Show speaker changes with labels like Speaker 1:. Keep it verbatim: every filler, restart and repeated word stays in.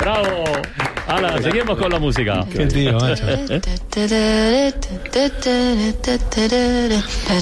Speaker 1: Bravo. Ahora, seguimos con la música.
Speaker 2: Qué tío, macho.